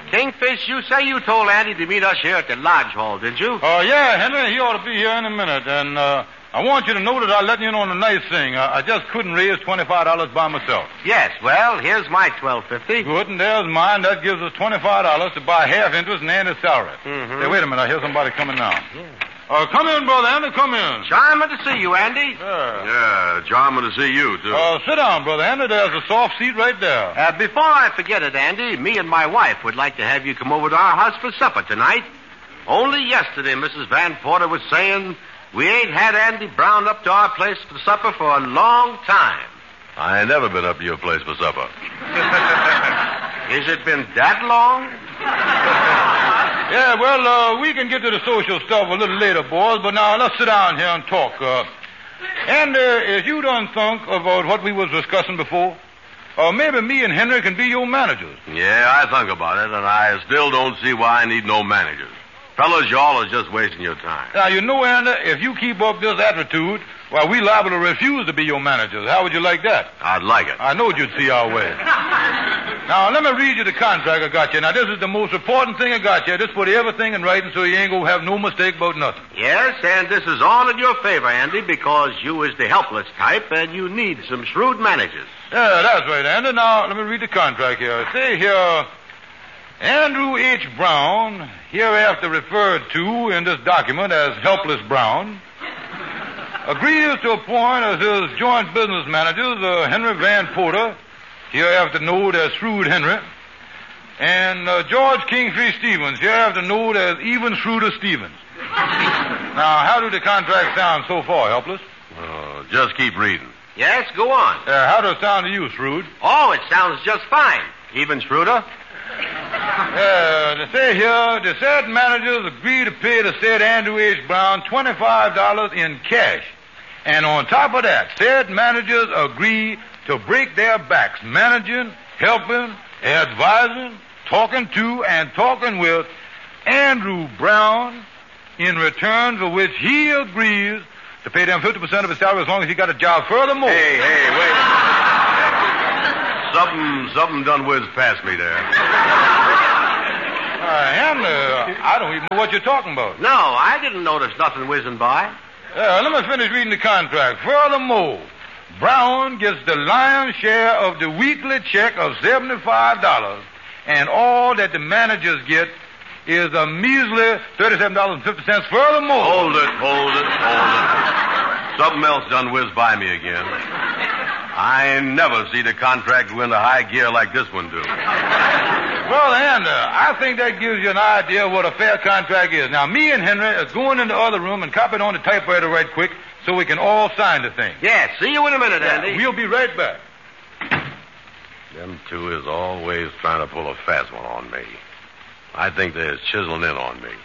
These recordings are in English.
Kingfish, you say you told Andy to meet us here at the lodge hall, did you? Yeah, Henry, he ought to be here in a minute. And I want you to know that I'll let you in on a nice thing. I just couldn't raise $25 by myself. Yes, well, here's my $12.50. Good, and there's mine. That gives us $25 to buy half interest in Andy's salary. Mm-hmm. Hey, wait a minute. I hear somebody coming now. Come in, Brother Andy. Come in. Charming to see you, Andy. Yeah, charming to see you, too. Sit down, Brother Andy. There's a soft seat right there. Before I forget it, Andy, me and my wife would like to have you come over to our house for supper tonight. Only yesterday, Mrs. Van Porter was saying we ain't had Andy Brown up to our place for supper for a long time. I ain't never been up to your place for supper. Has it been that long? Yeah, well, we can get to the social stuff a little later, boys, but now let's sit down here and talk. And as you done think about what we was discussing before, maybe me and Henry can be your managers. Yeah, I think about it, and I still don't see why I need no managers. Fellas, y'all are just wasting your time. Now, you know, Andy, if you keep up this attitude, well, we liable to refuse to be your managers. How would you like that? I'd like it. I knowed you'd see our way. Now, let me read you the contract I got you. Now, this is the most important thing I got you. Just put everything in writing so you ain't gonna have no mistake about nothing. Yes, and this is all in your favor, Andy, because you is the helpless type and you need some shrewd managers. Yeah, that's right, Andy. Now, let me read the contract here. Say here, Andrew H. Brown, hereafter referred to in this document as Helpless Brown, agrees to appoint as his joint business managers Henry Van Porter, hereafter known as Shrewd Henry, and George Kingfish Stevens, hereafter known as Even Shrewder Stevens. Now, how do the contracts sound so far, Helpless? Just keep reading. Yes, go on. How does it sound to you, Shrewd? Oh, it sounds just fine. Even shrewder? They say here, the said managers agree to pay the said Andrew H. Brown $25 in cash. And on top of that, said managers agree to break their backs managing, helping, advising, talking to, and talking with Andrew Brown, in return for which he agrees to pay them 50% of his salary as long as he got a job. Furthermore... Hey, wait. Something done whizzed past me there. I don't even know what you're talking about. No, I didn't notice nothing whizzing by. Let me finish reading the contract. Furthermore, Brown gets the lion's share of the weekly check of $75, and all that the managers get is a measly $37.50. Furthermore... Hold it. Something else done whizzed by me again. I never see the contract go into high gear like this one do. Well, Andy, I think that gives you an idea of what a fair contract is. Now, me and Henry are going in the other room and copying on the typewriter right quick so we can all sign the thing. Yes, see you in a minute, Andy. We'll be right back. Them two is always trying to pull a fast one on me. I think they're chiseling in on me.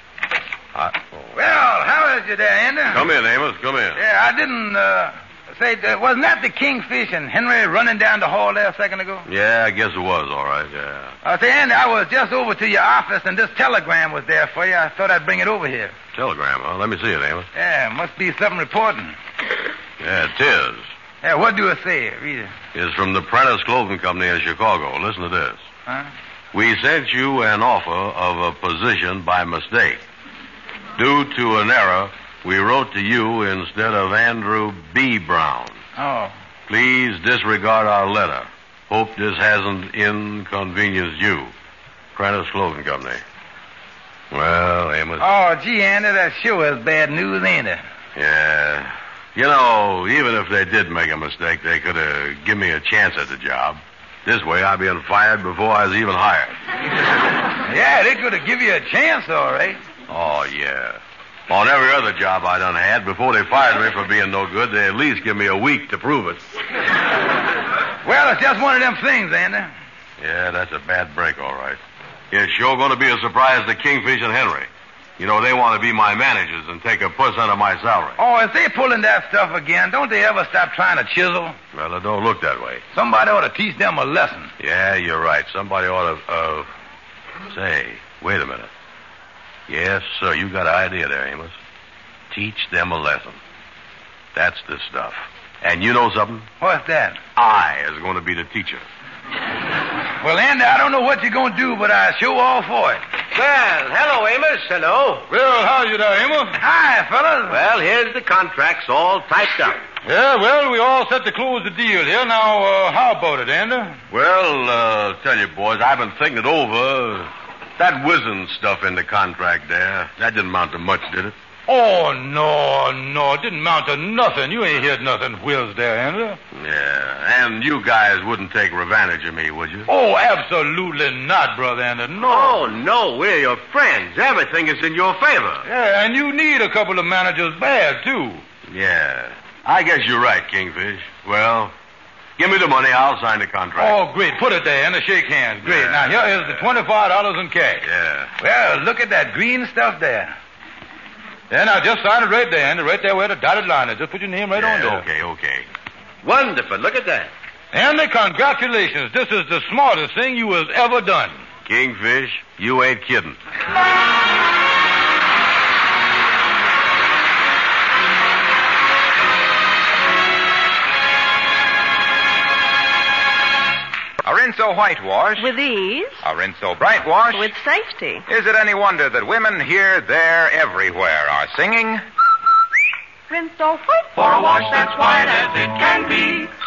Well, how is you there, Andy? Come in, Amos. Come in. Yeah, I didn't, say, wasn't that the Kingfish and Henry running down the hall there a second ago? Yeah, I guess it was, all right, yeah. Say, Andy, I was just over to your office and this telegram was there for you. I thought I'd bring it over here. Telegram, huh? Let me see it, Amos. Yeah, must be something important. Yeah, it is. Yeah, what do it say? Read it. It's from the Prentice Clothing Company in Chicago. Listen to this. Huh? We sent you an offer of a position by mistake. Due to an error, we wrote to you instead of Andrew B. Brown. Oh. Please disregard our letter. Hope this hasn't inconvenienced you. Prentice Clothing Company. Well, Amos. Oh, gee, Andy, that sure is bad news, ain't it? Yeah. You know, even if they did make a mistake, they could have given me a chance at the job. This way, I'd been fired before I was even hired. Yeah, they could have given you a chance, all right. Oh, yeah. On every other job I done had, before they fired me for being no good, they at least give me a week to prove it. Well, it's just one of them things, Andy. Yeah, that's a bad break, all right. It's sure going to be a surprise to Kingfish and Henry. You know, they want to be my managers and take 1% of my salary. Oh, if they pulling that stuff again, don't they ever stop trying to chisel? Well, it don't look that way. Somebody ought to teach them a lesson. Yeah, you're right. Somebody ought to, say, wait a minute. Yes, sir, you got an idea there, Amos. Teach them a lesson. That's the stuff. And you know something? What's that? I is going to be the teacher. Well, Andy, I don't know what you're going to do, but I sure all for it. Well, hello, Amos. Hello. Well, how's you there, Amos? Hi, fellas. Well, here's the contracts all typed up. Yeah, well, we all set to close the deal here. Now, how about it, Andy? Well, tell you, boys, I've been thinking it over. That whizzing stuff in the contract there, that didn't amount to much, did it? Oh, no, it didn't amount to nothing. You ain't heard nothing whiz there, Andy. Yeah, and you guys wouldn't take revenge of me, would you? Oh, absolutely not, Brother Andy, no. Oh, no, we're your friends. Everything is in your favor. Yeah, and you need a couple of managers bad, too. Yeah, I guess you're right, Kingfish. Well, give me the money. I'll sign the contract. Oh, great. Put it there, Andy. Shake hands. Great. Yeah. Now, here is the $25 in cash. Yeah. Well, look at that green stuff there. Yeah, now, just sign it right there, Andy, right there where the dotted line is. Just put your name right on there. Okay. Wonderful. Look at that. Andy, congratulations. This is the smartest thing you has ever done. Kingfish, you ain't kidding. A Rinso whitewash. With ease. A Rinso bright wash. With safety. Is it any wonder that women here, there, everywhere are singing? Rinso white. For a wash that's white as it can be,